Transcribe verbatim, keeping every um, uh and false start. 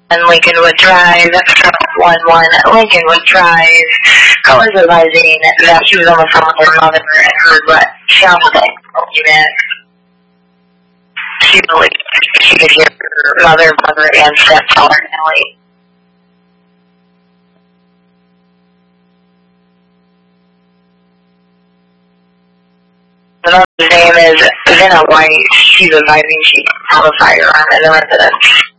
and Lincolnwood Drive from one one Lincolnwood Drive. Callers advising that she was on the phone with her mother and heard what sounded like an argument. She believed she could hear her mother, brother, and stepfather, Nellie. The mother's name is Vinna White. She's advising she found a firearm in the residence.